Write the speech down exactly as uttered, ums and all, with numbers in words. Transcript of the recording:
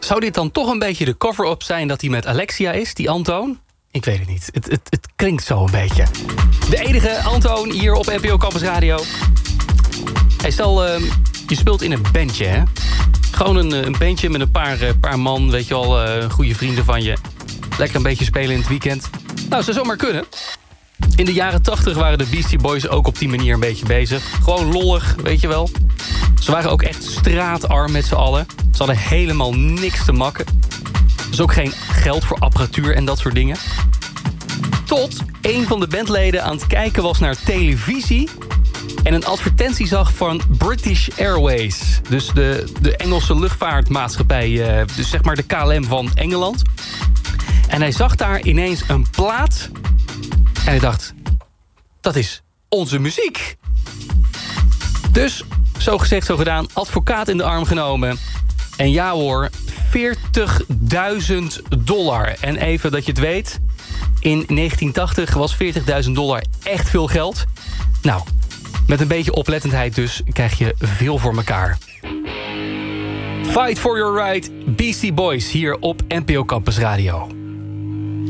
Zou dit dan toch een beetje de cover-up zijn dat hij met Alexia is, die Antoon? Ik weet het niet. Het, het, het klinkt zo een beetje. De enige Antoon hier op N P O Campus Radio. Hey, stel, uh, je speelt in een bandje, hè? Gewoon een, een bandje met een paar, uh, paar man, weet je wel, uh, goede vrienden van je. Lekker een beetje spelen in het weekend. Nou, zou zomaar kunnen. In de jaren tachtig waren de Beastie Boys ook op die manier een beetje bezig. Gewoon lollig, weet je wel. Ze waren ook echt straatarm met z'n allen. Ze hadden helemaal niks te makken. Dus ook geen geld voor apparatuur en dat soort dingen. Tot een van de bandleden aan het kijken was naar televisie en een advertentie zag van British Airways. Dus de, de Engelse luchtvaartmaatschappij, dus zeg maar de K L M van Engeland. En hij zag daar ineens een plaat en hij dacht, dat is onze muziek. Dus, zo gezegd, zo gedaan, advocaat in de arm genomen. En ja hoor, veertigduizend dollar. En even dat je het weet, in negentien tachtig was veertigduizend dollar echt veel geld. Nou, met een beetje oplettendheid dus krijg je veel voor elkaar. Fight for your right, Beastie Boys hier op N P O Campus Radio.